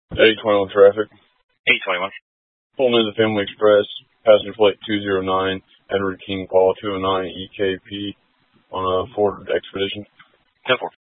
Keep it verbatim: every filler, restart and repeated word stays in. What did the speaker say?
eight twenty-one traffic. eight twenty-one. Pulling into Family Express, passenger flight two zero nine, Edward King Paul two oh nine E K P on a Ford Expedition. ten four.